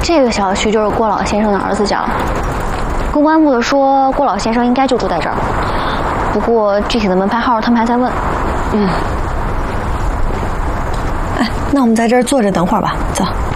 这个小区就是郭老先生的儿子家。公关部的说，郭老先生应该就住在这儿，不过具体的门牌号他们还在问。 哎，那我们在这儿坐着等会儿吧，走。